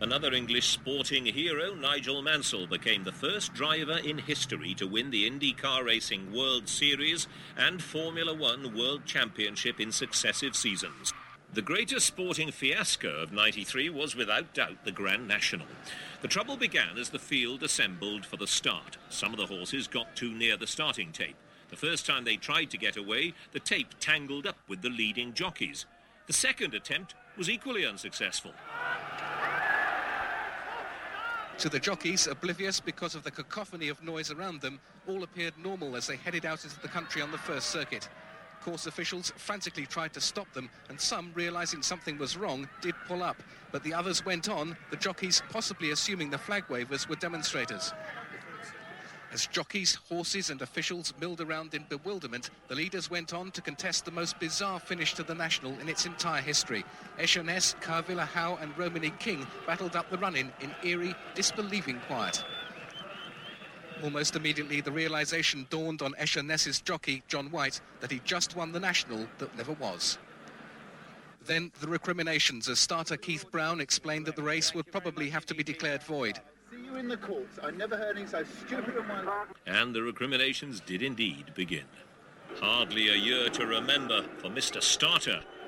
Another English sporting hero, Nigel Mansell, became the first driver in history to win the IndyCar Racing World Series and Formula One World Championship in successive seasons. The greatest sporting fiasco of '93 was without doubt the Grand National. The trouble began as the field assembled for the start. Some of the horses got too near the starting tape. The first time they tried to get away, the tape tangled up with the leading jockeys. The second attempt was equally unsuccessful. To the jockeys, oblivious because of the cacophony of noise around them, all appeared normal as they headed out into the country on the first circuit. Course officials frantically tried to stop them, and some, realising something was wrong, did pull up. But the others went on, the jockeys possibly assuming the flag wavers were demonstrators. As jockeys, horses and officials milled around in bewilderment, the leaders went on to contest the most bizarre finish to the National in its entire history. Echernesse, Carvilla Howe and Romany King battled up the run-in eerie, disbelieving quiet. Almost immediately, the realisation dawned on Echernesse's jockey, John White, that he'd just won the National that never was. Then the recriminations as starter Keith Brown explained that the race would probably have to be declared void. See you in the courts. I never heard anything so stupid in my life. And the recriminations did indeed begin. Hardly a year to remember for Mr. Starter.